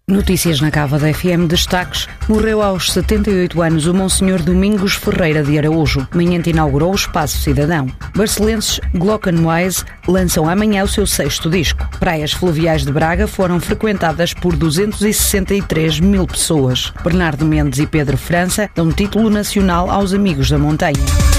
Notícias na Cava da FM. Destaques: morreu aos 78 anos o Monsenhor Domingos Ferreira de Araújo. Manhã inaugurou o Espaço Cidadão. Barcelenses Glockenwise lançam amanhã o seu 6º disco. Praias fluviais de Braga foram frequentadas por 263 mil pessoas. Bernardo Mendes e Pedro França dão título nacional aos Amigos da Montanha.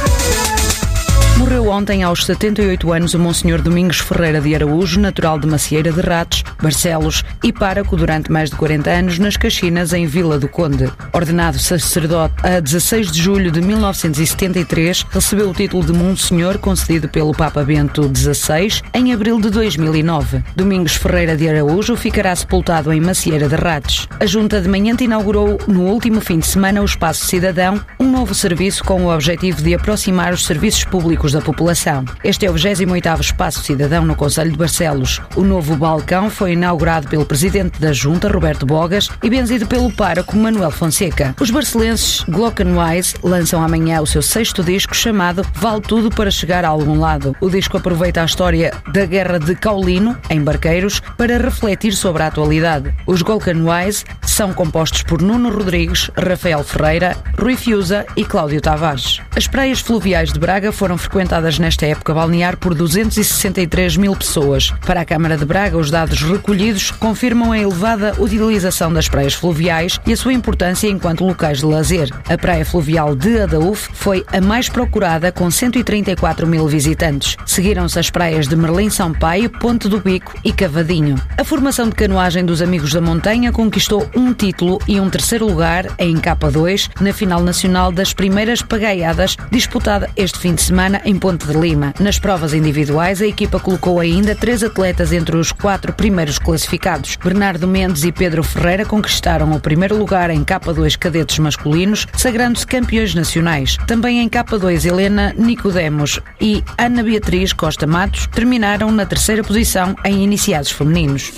Morreu ontem aos 78 anos o Monsenhor Domingos Ferreira de Araújo, natural de Macieira de Ratos, Barcelos e pároco durante mais de 40 anos nas Caxinas, em Vila do Conde. Ordenado sacerdote a 16 de julho de 1973, recebeu o título de Monsenhor concedido pelo Papa Bento XVI em abril de 2009. Domingos Ferreira de Araújo ficará sepultado em Macieira de Ratos. A Junta de Manhã inaugurou no último fim de semana o Espaço Cidadão, um novo serviço com o objetivo de aproximar os serviços públicos da população. Este é o 28º Espaço Cidadão no Concelho de Barcelos. O novo balcão foi inaugurado pelo Presidente da Junta, Roberto Bogas, e benzido pelo pároco Manuel Fonseca. Os barcelenses Glockenwise lançam amanhã o seu 6º disco, chamado Vale Tudo para Chegar a Algum Lado. O disco aproveita a história da Guerra de Caulino, em Barqueiros, para refletir sobre a atualidade. Os Glockenwise são compostos por Nuno Rodrigues, Rafael Ferreira, Rui Fiuza e Cláudio Tavares. As praias fluviais de Braga foram frequentadas nesta época balnear por 263 mil pessoas. Para a Câmara de Braga, os dados recolhidos confirmam a elevada utilização das praias fluviais e a sua importância enquanto locais de lazer. A praia fluvial de Adaúf foi a mais procurada, com 134 mil visitantes. Seguiram-se as praias de Merlim Sampaio, Ponte do Bico e Cavadinho. A formação de canoagem dos Amigos da Montanha conquistou um título e um 3º lugar em K2 na final nacional das primeiras pagaiadas, disputada este fim de semana em Ponte de Lima. Nas provas individuais, a equipa colocou ainda 3 atletas entre os 4 primeiros classificados. Bernardo Mendes e Pedro Ferreira conquistaram o 1º lugar em K2 cadetes masculinos, sagrando-se campeões nacionais. Também em K2, Helena Nicodemos e Ana Beatriz Costa Matos terminaram na 3ª posição em iniciados femininos.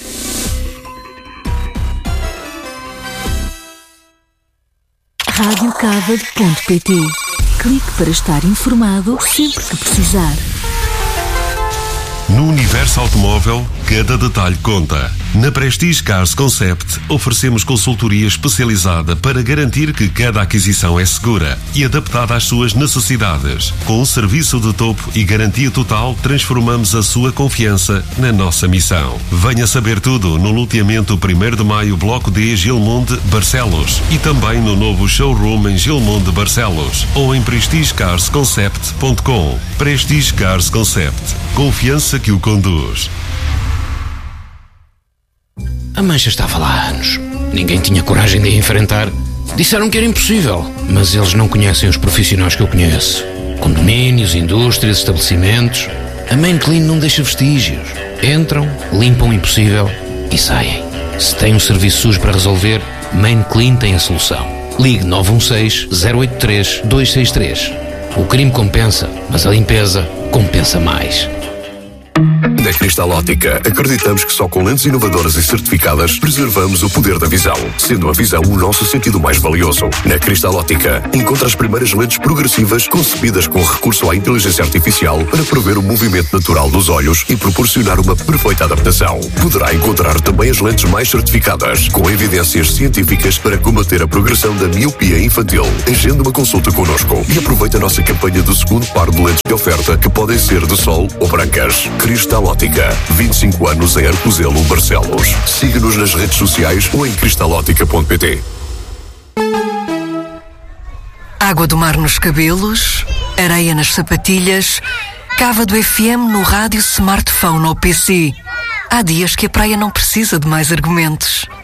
radiocava.pt. Clique para estar informado sempre que precisar. No universo automóvel, cada detalhe conta. Na Prestige Cars Concept, oferecemos consultoria especializada para garantir que cada aquisição é segura e adaptada às suas necessidades. Com um serviço de topo e garantia total, transformamos a sua confiança na nossa missão. Venha saber tudo no loteamento 1º de Maio, Bloco D, Gilmonde, Barcelos, e também no novo showroom em Gilmonde, Barcelos, ou em prestigecarsconcept.com. Prestige Cars Concept. Confiança que o conduz. A mancha estava lá há anos. Ninguém tinha coragem de a enfrentar. Disseram que era impossível, mas eles não conhecem os profissionais que eu conheço. Condomínios, indústrias, estabelecimentos. A Main Clean não deixa vestígios. Entram, limpam o impossível e saem. Se tem um serviço sujo para resolver, Main Clean tem a solução. Ligue 916-083-263. O crime compensa, mas a limpeza compensa mais. Na Cristal Óptica, acreditamos que só com lentes inovadoras e certificadas preservamos o poder da visão, sendo a visão o nosso sentido mais valioso. Na Cristal Óptica, encontra as primeiras lentes progressivas concebidas com recurso à inteligência artificial para prever o movimento natural dos olhos e proporcionar uma perfeita adaptação. Poderá encontrar também as lentes mais certificadas, com evidências científicas para combater a progressão da miopia infantil. Agende uma consulta connosco e aproveite a nossa campanha do 2º par de lentes de oferta, que podem ser de sol ou brancas. Cristal Óptica, 25 anos em Arcozelo, Barcelos. Siga-nos nas redes sociais ou em cristalótica.pt. Água do mar nos cabelos, areia nas sapatilhas, Cava do FM no rádio, smartphone ou PC. Há dias que a praia não precisa de mais argumentos.